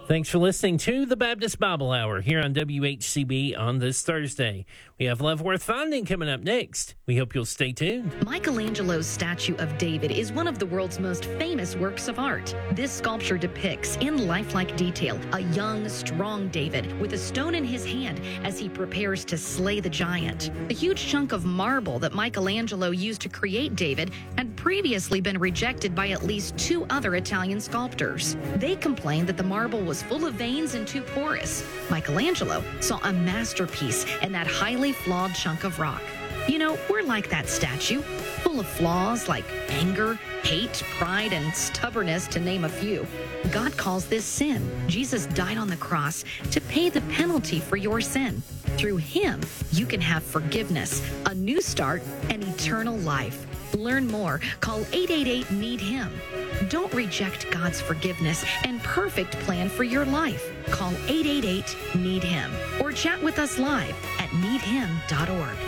Thanks for listening to the Baptist Bible Hour here on WHCB on this Thursday. We have Love Worth Finding coming up next. We hope you'll stay tuned. Michelangelo's statue of David is one of the world's most famous works of art. This sculpture depicts, in lifelike detail, a young, strong David with a stone in his hand as he prepares to slay the giant. A huge chunk of marble that Michelangelo used to create David had previously been rejected by at least two other Italian sculptors. They complained that the marble was full of veins and too porous. Michelangelo saw a masterpiece in that highly flawed chunk of rock. You know, we're like that statue, full of flaws like anger, hate, pride, and stubbornness, to name a few. God calls this sin. Jesus died on the cross to pay the penalty for your sin. Through him, you can have forgiveness, a new start, and eternal life. Learn more. Call 888-NEED-HIM. Don't reject God's forgiveness and perfect plan for your life. Call 888-NEED-HIM or chat with us live at needhim.org.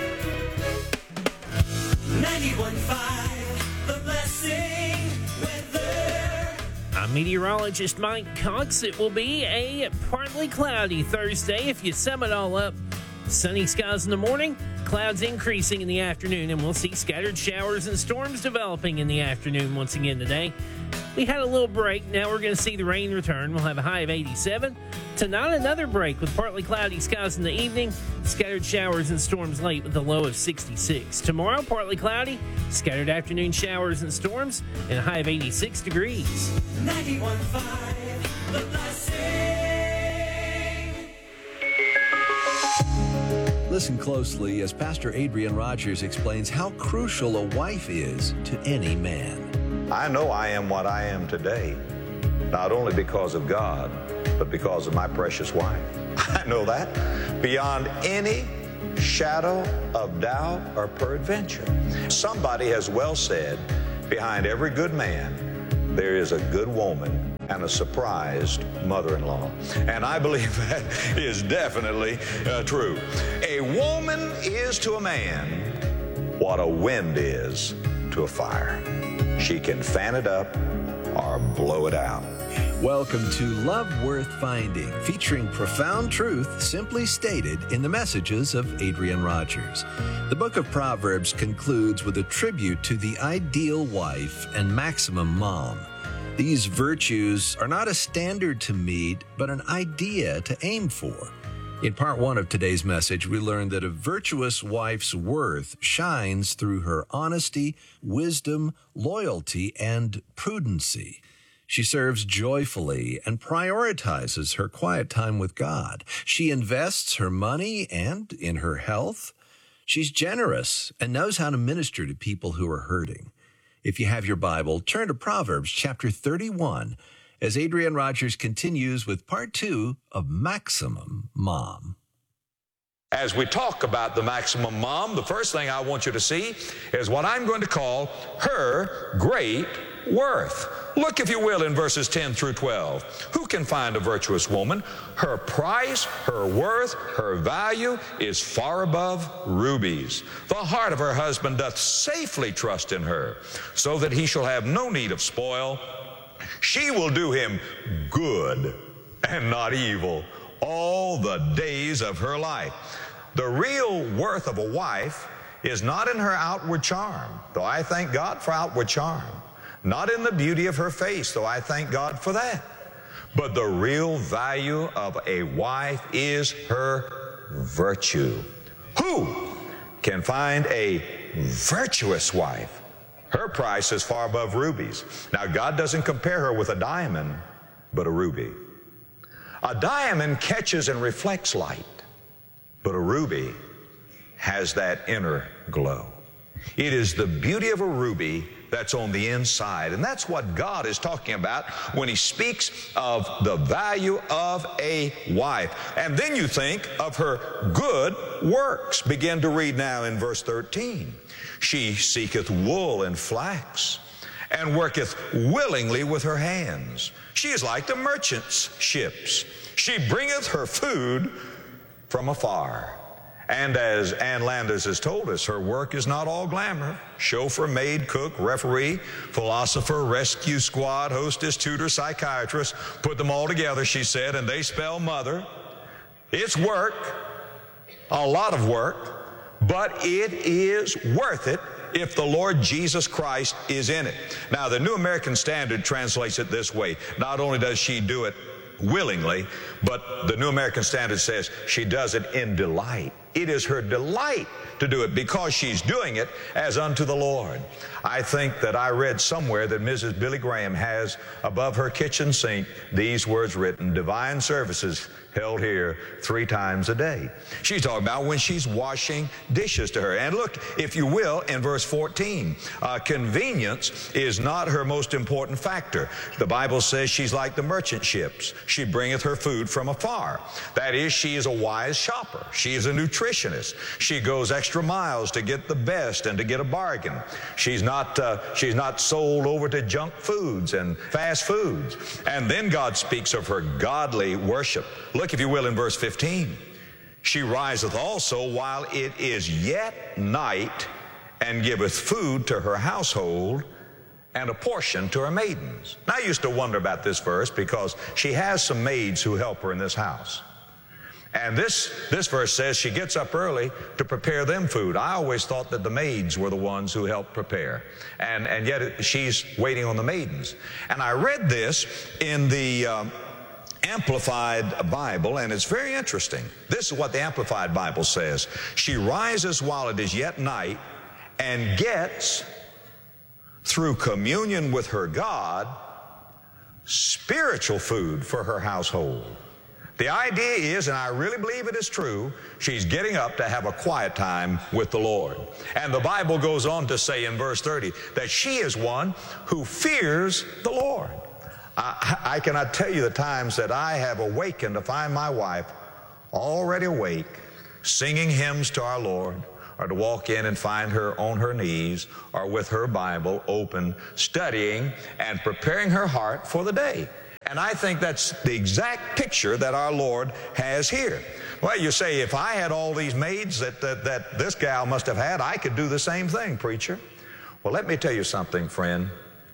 91.5 The Blessing Weather. I'm meteorologist Mike Cox. It will be a partly cloudy Thursday if you sum it all up. Sunny skies in the morning, clouds increasing in the afternoon, and we'll see scattered showers and storms developing in the afternoon once again today. We had a little break. Now we're going to see the rain return. We'll have a high of 87. Tonight, another break with partly cloudy skies in the evening, scattered showers and storms late with a low of 66. Tomorrow, partly cloudy, scattered afternoon showers and storms, and a high of 86 degrees. 91.5 The Blessing. Listen closely as Pastor Adrian Rogers explains how crucial a wife is to any man. I know I am what I am today, not only because of God, but because of my precious wife. I know that beyond any shadow of doubt or peradventure. Somebody has well said, behind every good man, there is a good woman and a surprised mother-in-law. And I believe that is definitely true. A woman is to a man what a wind is to a fire. She can fan it up or blow it out. Welcome to Love Worth Finding, featuring profound truth simply stated in the messages of Adrian Rogers. The book of Proverbs concludes with a tribute to the ideal wife and maximum mom. These virtues are not a standard to meet, but an idea to aim for. In part one of today's message, we learned that a virtuous wife's worth shines through her honesty, wisdom, loyalty, and prudency. She serves joyfully and prioritizes her quiet time with God. She invests her money and in her health. She's generous and knows how to minister to people who are hurting. If you have your Bible, turn to Proverbs chapter 31 as Adrian Rogers continues with part two of Maximum Mom. As we talk about the maximum mom, the first thing I want you to see is what I'm going to call her great worth. Look, if you will, in verses 10 through 12. Who can find a virtuous woman? Her price, her worth, her value is far above rubies. The heart of her husband doth safely trust in her, so that he shall have no need of spoil. She will do him good and not evil all the days of her life. The real worth of a wife is not in her outward charm, though I thank God for outward charm. Not in the beauty of her face, though I thank God for that. But the real value of a wife is her virtue. Who can find a virtuous wife? Her price is far above rubies. Now, God doesn't compare her with a diamond, but a ruby. A diamond catches and reflects light, but a ruby has that inner glow. It is the beauty of a ruby that's on the inside. And that's what God is talking about when he speaks of the value of a wife. And then you think of her good works. Begin to read now in verse 13. She seeketh wool and flax, and worketh willingly with her hands. She is like the merchant's ships. She bringeth her food from afar, And as Ann Landis has told us, her work is not all glamour. Chauffeur, maid, cook, referee, philosopher, rescue squad, hostess, tutor, psychiatrist. Put them all together, she said, and they spell mother. It's work, a lot of work, but it is worth it if the Lord Jesus Christ is in it. Now, the New American Standard translates it this way. Not only does she do it willingly, but the New American Standard says she does it in delight. It is her delight to do it because she's doing it as unto the Lord. I think that I read somewhere that Mrs. Billy Graham has above her kitchen sink these words written, divine services held here 3 times a day. She's talking about when she's washing dishes to her. And look, if you will, in verse 14, convenience is not her most important factor. The Bible says she's like the merchant ships. She bringeth her food from afar. That is, she is a wise shopper. She is a nutritionist. She goes extra miles to get the best and to get a bargain. She's not sold over to junk foods and fast foods. And then God speaks of her godly worship. Look, if you will, in verse 15. She riseth also while it is yet night, and giveth food to her household, and a portion to her maidens. Now, I used to wonder about this verse because she has some maids who help her in this house. And this verse says she gets up early to prepare them food. I always thought that the maids were the ones who helped prepare. And yet she's waiting on the maidens. And I read this in the Amplified Bible, and it's very interesting. This is what the Amplified Bible says. She rises while it is yet night and gets, through communion with her God, spiritual food for her household. The idea is, and I really believe it is true, she's getting up to have a quiet time with the Lord. And the Bible goes on to say in verse 30 that she is one who fears the Lord. I cannot tell you the times that I have awakened to find my wife already awake, singing hymns to our Lord, or to walk in and find her on her knees or with her Bible open, studying and preparing her heart for the day. And I think that's the exact picture that our Lord has here. Well, you say, if I had all these maids that this gal must have had, I could do the same thing, preacher. Well, let me tell you something, friend.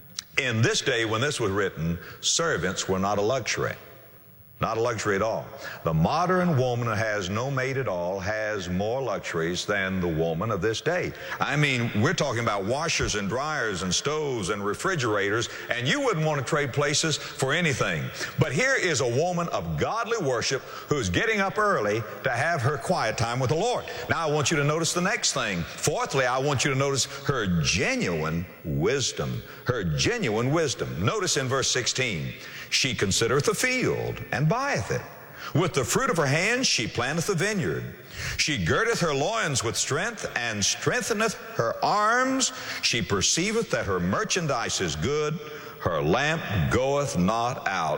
In this day, when this was written, servants were not a luxury. Not a luxury at all. The modern woman who has no maid at all has more luxuries than the woman of this day. I mean, we're talking about washers and dryers and stoves and refrigerators, and you wouldn't want to trade places for anything. But here is a woman of godly worship who's getting up early to have her quiet time with the Lord. Now, I want you to notice the next thing. Fourthly, I want you to notice her genuine wisdom. Her genuine wisdom. Notice in verse 16. She considereth the field, and buyeth it. With the fruit of her hands she planteth a vineyard. She girdeth her loins with strength, and strengtheneth her arms. She perceiveth that her merchandise is good. Her lamp goeth not out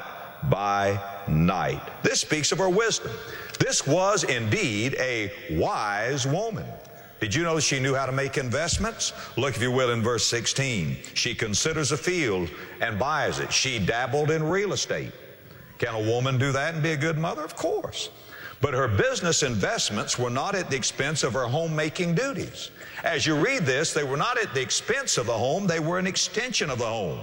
by night. This speaks of her wisdom. This was indeed a wise woman. Did you know she knew how to make investments? Look, if you will, in verse 16. She considers a field and buys it. She dabbled in real estate. Can a woman do that and be a good mother? Of course. But her business investments were not at the expense of her homemaking duties. As you read this, they were not at the expense of the home. They were an extension of the home.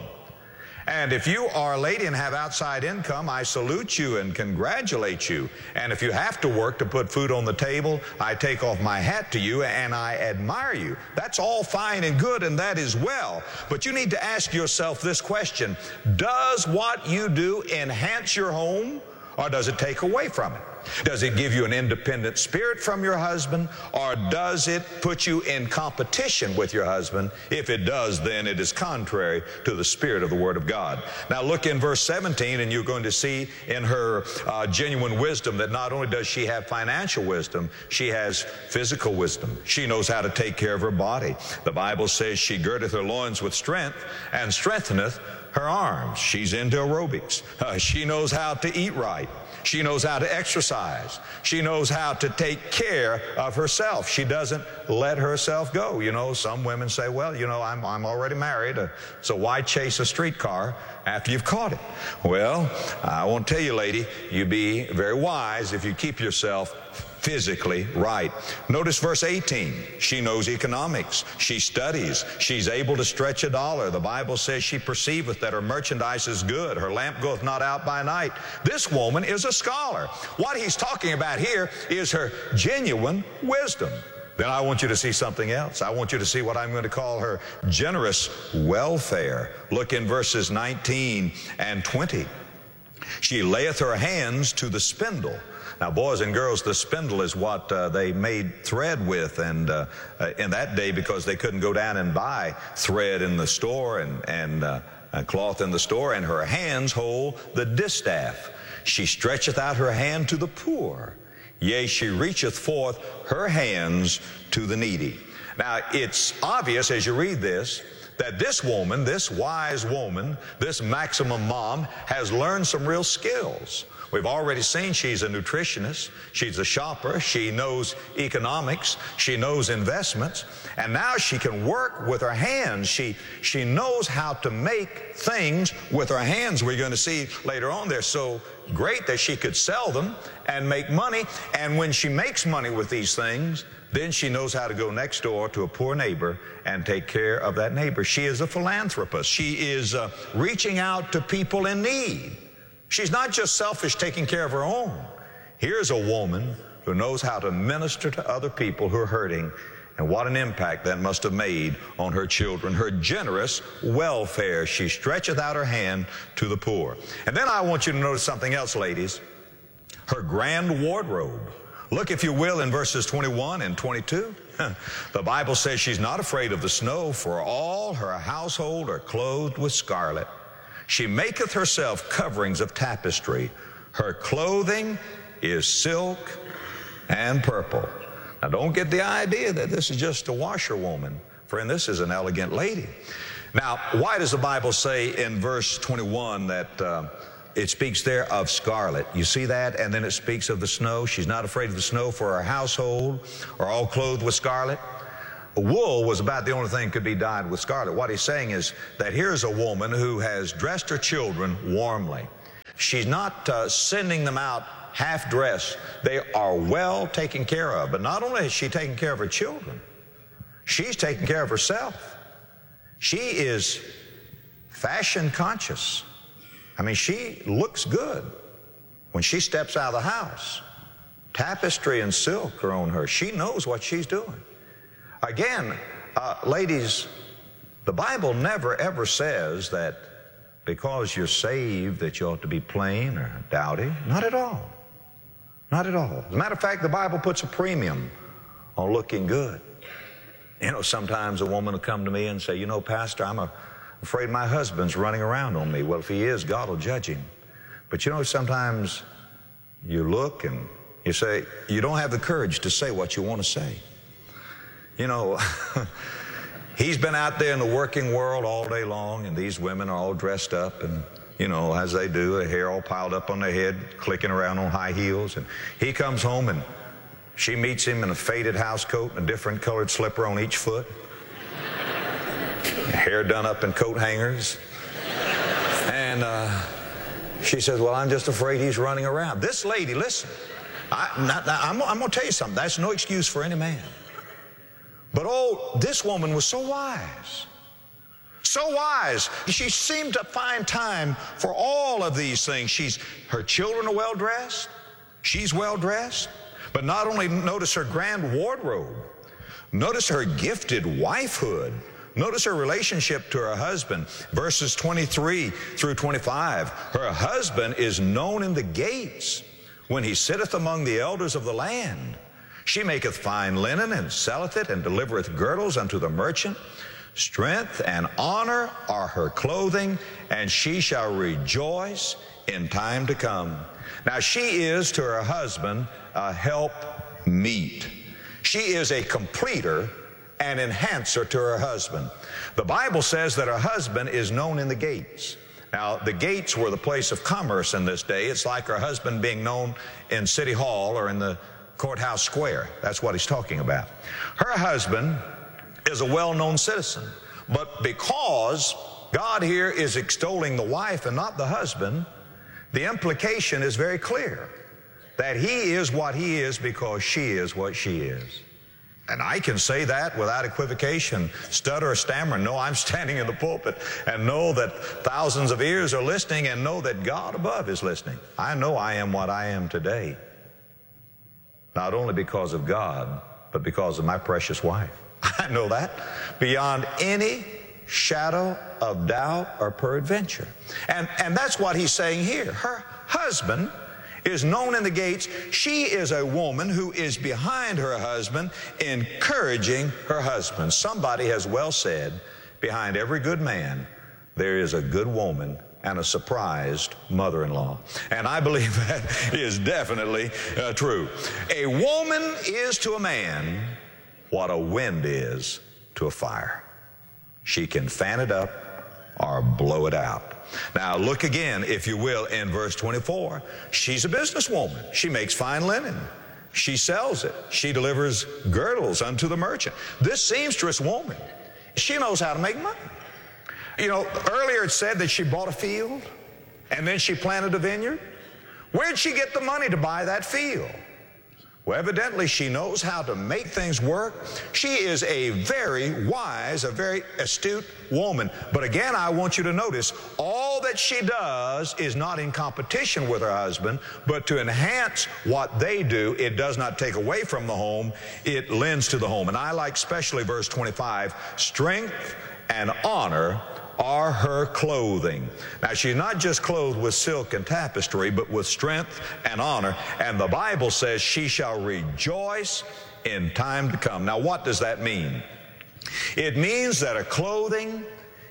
And if you are a lady and have outside income, I salute you and congratulate you. And if you have to work to put food on the table, I take off my hat to you and I admire you. That's all fine and good, and that is well. But you need to ask yourself this question: does what you do enhance your home, or does it take away from it? Does it give you an independent spirit from your husband, or does it put you in competition with your husband? If it does, then it is contrary to the spirit of the Word of God. Now look in verse 17, and you're going to see in her genuine wisdom that not only does she have financial wisdom, she has physical wisdom. She knows how to take care of her body. The Bible says she girdeth her loins with strength, and strengtheneth her arms. She's into aerobics. She knows how to eat right. She knows how to exercise. She knows how to take care of herself. She doesn't let herself go. You know, some women say, well, you know, I'm already married, so why chase a streetcar after you've caught it? Well, I want to tell you, lady, you'd be very wise if you keep yourself physically right. Notice verse 18. She knows economics. She studies. She's able to stretch a dollar. The Bible says she perceiveth that her merchandise is good. Her lamp goeth not out by night. This woman is a scholar. What he's talking about here is her genuine wisdom. Then I want you to see something else. I want you to see what I'm going to call her generous welfare. Look in verses 19 and 20. She layeth her hands to the spindle. Now, boys and girls, the spindle is what they made thread with, and in that day, because they couldn't go down and buy thread in the store and cloth in the store, and her hands hold the distaff. She stretcheth out her hand to the poor. Yea, she reacheth forth her hands to the needy. Now, it's obvious as you read this that this woman, this wise woman, this maximum mom, has learned some real skills. We've already seen she's a nutritionist, she's a shopper, she knows economics, she knows investments, and now she can work with her hands. She knows how to make things with her hands. We're going to see later on they're so great that she could sell them and make money, and when she makes money with these things, then she knows how to go next door to a poor neighbor and take care of that neighbor. She is a philanthropist. She is reaching out to people in need. She's not just selfish, taking care of her own. Here's a woman who knows how to minister to other people who are hurting, and what an impact that must have made on her children. Her generous welfare. She stretcheth out her hand to the poor. And then I want you to notice something else, ladies. Her grand wardrobe. Look, if you will, in verses 21 and 22. The Bible says she's not afraid of the snow, for all her household are clothed with scarlet. She maketh herself coverings of tapestry. Her clothing is silk and purple. Now, don't get the idea that this is just a washerwoman. Friend, this is an elegant lady. Now, why does the Bible say in verse 21 that it speaks there of scarlet? You see that? And then it speaks of the snow. She's not afraid of the snow, for her household are all clothed with scarlet. Wool was about the only thing that could be dyed with scarlet. What he's saying is that here's a woman who has dressed her children warmly. She's not sending them out half-dressed. They are well taken care of. But not only is she taking care of her children, she's taking care of herself. She is fashion conscious. I mean, she looks good when she steps out of the house. Tapestry and silk are on her. She knows what she's doing. Again, ladies, the Bible never ever says that because you're saved that you ought to be plain or dowdy. Not at all. Not at all. As a matter of fact, the Bible puts a premium on looking good. You know, sometimes a woman will come to me and say, you know, Pastor, I'm afraid my husband's running around on me. Well, if he is, God will judge him. But you know, sometimes you look and you say, you don't have the courage to say what you want to say. You know, he's been out there in the working world all day long, and these women are all dressed up, and, you know, as they do, their hair all piled up on their head, clicking around on high heels. And he comes home, and she meets him in a faded house coat and a different colored slipper on each foot. Hair done up in coat hangers. And she says, well, I'm just afraid he's running around. This lady, listen, I'm going to tell you something. That's no excuse for any man. But oh, this woman was so wise. So wise. She seemed to find time for all of these things. Her children are well dressed. She's well dressed. But not only notice her grand wardrobe, notice her gifted wifehood. Notice her relationship to her husband. Verses 23 through 25. Her husband is known in the gates when he sitteth among the elders of the land. She maketh fine linen, and selleth it, and delivereth girdles unto the merchant. Strength and honor are her clothing, and she shall rejoice in time to come. Now she is to her husband a help meet. She is a completer and enhancer to her husband. The Bible says that her husband is known in the gates. Now, the gates were the place of commerce in this day. It's like her husband being known in City Hall or in the courthouse square. That's what he's talking about. Her husband is a well-known citizen, but because God here is extolling the wife and not the husband, the implication is very clear that he is what he is because she is what she is. And I can say that without equivocation, stutter or stammer. Know I'm standing in the pulpit and know that thousands of ears are listening and know that God above is listening. I know I am what I am today, not only because of God, but because of my precious wife. I know that beyond any shadow of doubt or peradventure. And that's what he's saying here. Her husband is known in the gates. She is a woman who is behind her husband, encouraging her husband. Somebody has well said, behind every good man, there is a good woman and a surprised mother-in-law. And I believe that is definitely true. A woman is to a man what a wind is to a fire. She can fan it up or blow it out. Now look again, if you will, in verse 24. She's a businesswoman. She makes fine linen. She sells it. She delivers girdles unto the merchant. This seamstress woman, she knows how to make money. You know, earlier it said that she bought a field and then she planted a vineyard. Where'd she get the money to buy that field? Well, evidently she knows how to make things work. She is a very wise, a very astute woman. But again, I want you to notice, all that she does is not in competition with her husband, but to enhance what they do. It does not take away from the home, it lends to the home. And I like especially verse 25, strength and honor are her clothing. Now, she's not just clothed with silk and tapestry, but with strength and honor. And the Bible says she shall rejoice in time to come. Now, what does that mean? It means that her clothing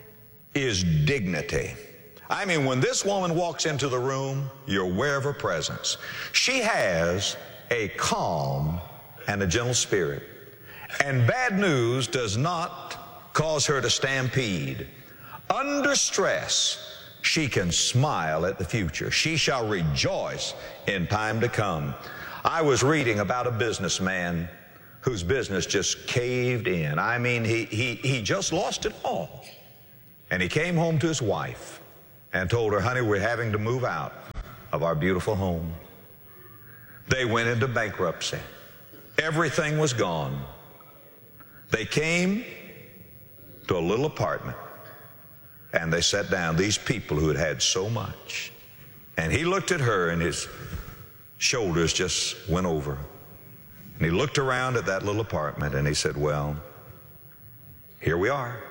is dignity. I mean, when this woman walks into the room, you're aware of her presence. She has a calm and a gentle spirit. And bad news does not cause her to stampede. Under stress, she can smile at the future. She shall rejoice in time to come. I was reading about a businessman whose business just caved in. I mean, he just lost it all. And he came home to his wife and told her, honey, we're having to move out of our beautiful home. They went into bankruptcy. Everything was gone. They came to a little apartment. And they sat down, these people who had had so much. And he looked at her and his shoulders just went over. And he looked around at that little apartment and he said, well, here we are.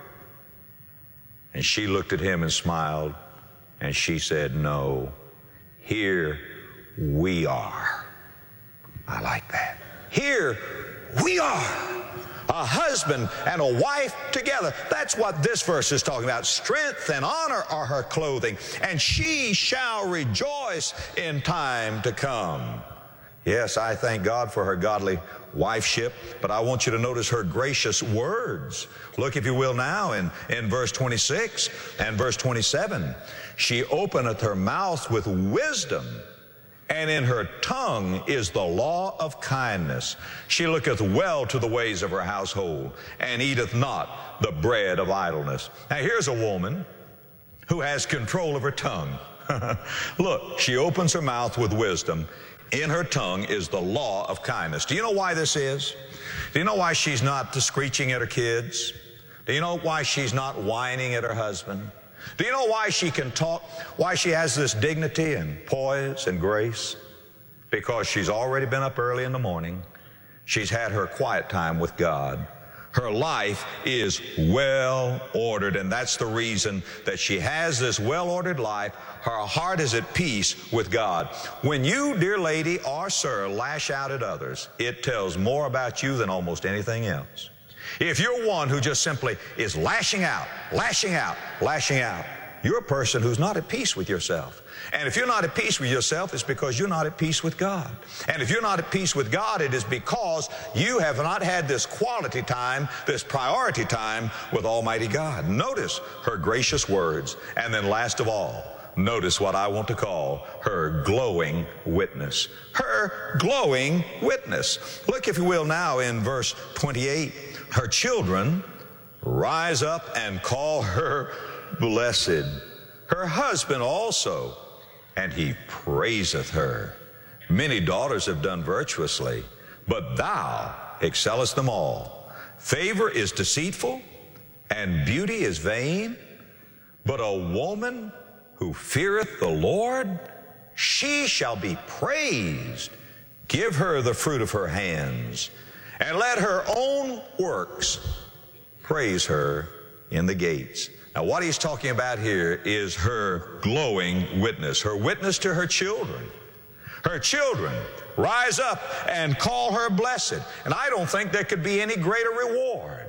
And she looked at him and smiled. And she said, no, here we are. I like that. Here we are. A husband and a wife together. That's what this verse is talking about. Strength and honor are her clothing, and she shall rejoice in time to come. Yes, I thank God for her godly wifeship, but I want you to notice her gracious words. Look, if you will, now in verse 26 and verse 27. She openeth her mouth with wisdom, and in her tongue is the law of kindness. She looketh well to the ways of her household, and eateth not the bread of idleness. Now here's a woman who has control of her tongue. Look, she opens her mouth with wisdom. In her tongue is the law of kindness. Do you know why this is? Do you know why she's not screeching at her kids? Do you know why she's not whining at her husband? Do you know why she can talk, why she has this dignity and poise and grace? Because she's already been up early in the morning. She's had her quiet time with God. Her life is well ordered, and that's the reason that she has this well-ordered life. Her heart is at peace with God. When you, dear lady or sir, lash out at others, it tells more about you than almost anything else. If you're one who just simply is lashing out, you're a person who's not at peace with yourself. And if you're not at peace with yourself, it's because you're not at peace with God. And if you're not at peace with God, it is because you have not had this quality time, this priority time with Almighty God. Notice her gracious words. And then last of all, notice what I want to call her glowing witness. Her glowing witness. Look, if you will, now in verse 28. Her children rise up and call her blessed. Her husband also, and he praiseth her. Many daughters have done virtuously, but thou excellest them all. Favor is deceitful, and beauty is vain, but a woman who feareth the Lord, she shall be praised. Give her the fruit of her hands, and let her own works praise her in the gates. Now, what he's talking about here is her glowing witness, her witness to her children. Her children rise up and call her blessed. And I don't think there could be any greater reward.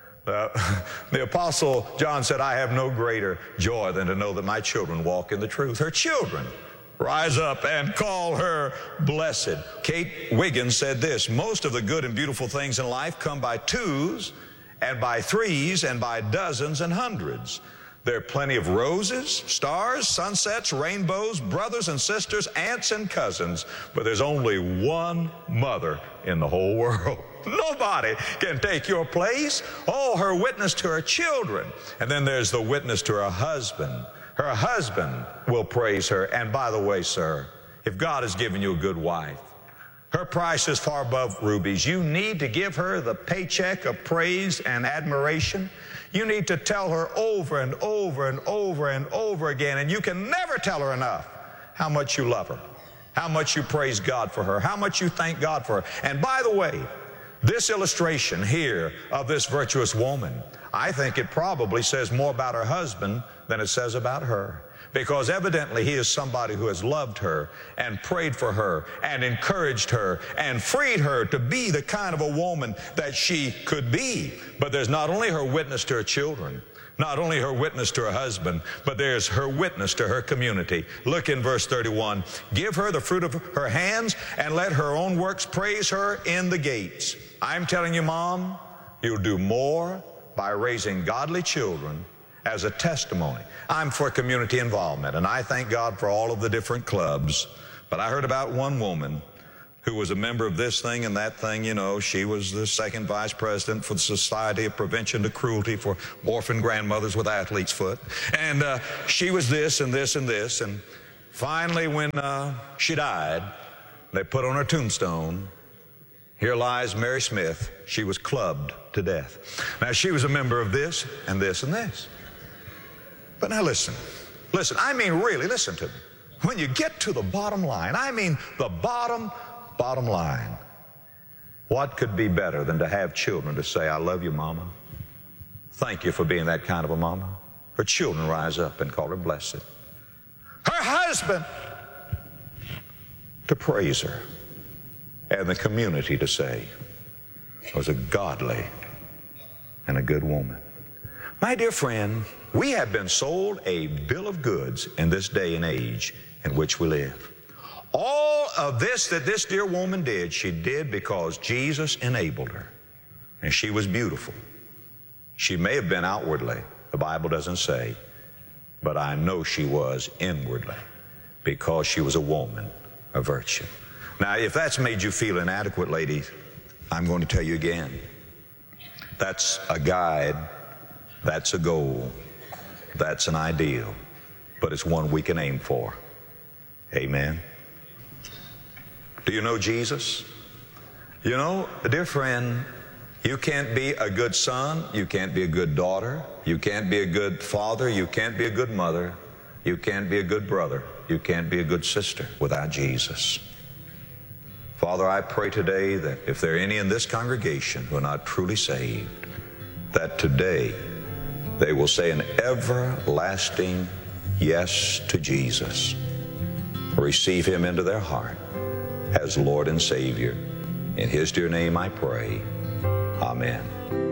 The Apostle John said, I have no greater joy than to know that my children walk in the truth. Her children rise up and call her blessed. Kate Wiggins said this, most of the good and beautiful things in life come by twos and by threes and by dozens and hundreds. There are plenty of roses, stars, sunsets, rainbows, brothers and sisters, aunts and cousins, but there's only one mother in the whole world. Nobody can take your place. Oh, her witness to her children. And then there's the witness to her husband. Her husband will praise her. And by the way, sir, if God has given you a good wife, her price is far above rubies. You need to give her the paycheck of praise and admiration. You need to tell her over and over and over and over again, and you can never tell her enough how much you love her, how much you praise God for her, how much you thank God for her. And by the way, this illustration here of this virtuous woman, I think it probably says more about her husband than it says about her. Because evidently he is somebody who has loved her and prayed for her and encouraged her and freed her to be the kind of a woman that she could be. But there's not only her witness to her children, not only her witness to her husband, but there's her witness to her community. Look in verse 31. Give her the fruit of her hands and let her own works praise her in the gates. I'm telling you, Mom, you'll do more by raising godly children as a testimony. I'm for community involvement, and I thank God for all of the different clubs. But I heard about one woman who was a member of this thing and that thing. You know, she was the second vice president for the Society of Prevention to Cruelty for Orphan Grandmothers with Athlete's Foot. And she was this and this and this. And finally, when she died, they put on her tombstone, here lies Mary Smith. She was clubbed to death. Now, she was a member of this and this and this. But now listen, I mean really, listen to me. When you get to the bottom line, I mean the bottom line, what could be better than to have children to say, I love you, Mama. Thank you for being that kind of a mama. Her children rise up and call her blessed. Her husband to praise her. And the community to say, was a godly and a good woman. My dear friend, we have been sold a bill of goods in this day and age in which we live. All of this that this dear woman did, she did because Jesus enabled her. And she was beautiful. She may have been outwardly, the Bible doesn't say, but I know she was inwardly because she was a woman of virtue. Now, if that's made you feel inadequate, ladies, I'm going to tell you again. That's a guide. That's a goal. That's an ideal. But it's one we can aim for. Amen. Do you know Jesus? You know, dear friend, you can't be a good son. You can't be a good daughter. You can't be a good father. You can't be a good mother. You can't be a good brother. You can't be a good sister without Jesus. Father, I pray today that if there are any in this congregation who are not truly saved, that today they will say an everlasting yes to Jesus. Receive him into their heart as Lord and Savior. In his dear name I pray. Amen.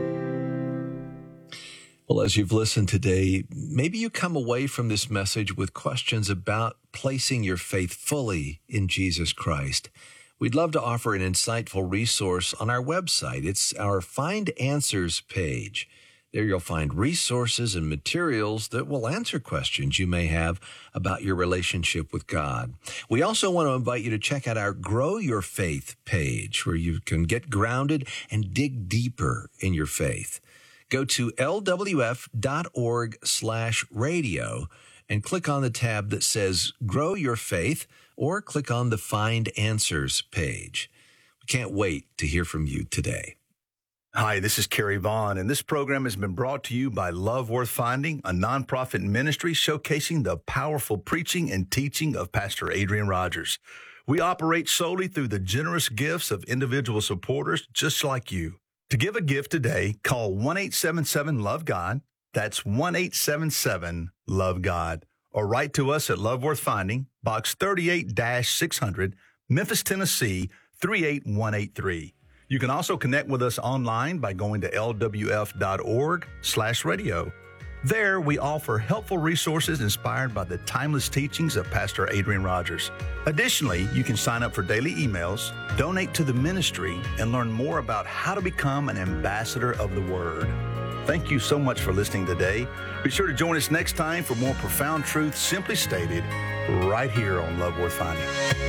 Well, as you've listened today, maybe you come away from this message with questions about placing your faith fully in Jesus Christ. We'd love to offer an insightful resource on our website. It's our Find Answers page. There you'll find resources and materials that will answer questions you may have about your relationship with God. We also want to invite you to check out our Grow Your Faith page, where you can get grounded and dig deeper in your faith. Go to lwf.org/radio and click on the tab that says Grow Your Faith, or click on the Find Answers page. We can't wait to hear from you today. Hi, this is Kerry Vaughn, and this program has been brought to you by Love Worth Finding, a nonprofit ministry showcasing the powerful preaching and teaching of Pastor Adrian Rogers. We operate solely through the generous gifts of individual supporters just like you. To give a gift today, call 1-877-LOVE-GOD. That's 1-877-LOVE-GOD. Or write to us at Love Worth Finding, Box 38-600, Memphis, Tennessee, 38183. You can also connect with us online by going to lwf.org/radio. There, we offer helpful resources inspired by the timeless teachings of Pastor Adrian Rogers. Additionally, you can sign up for daily emails, donate to the ministry, and learn more about how to become an ambassador of the Word. Thank you so much for listening today. Be sure to join us next time for more profound truth simply stated right here on Love Worth Finding.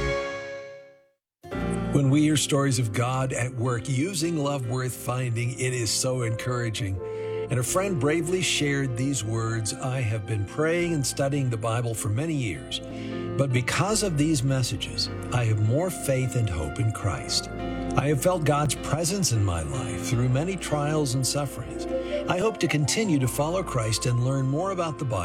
When we hear stories of God at work using Love Worth Finding, it is so encouraging. And a friend bravely shared these words: I have been praying and studying the Bible for many years, but because of these messages, I have more faith and hope in Christ. I have felt God's presence in my life through many trials and sufferings. I hope to continue to follow Christ and learn more about the Bible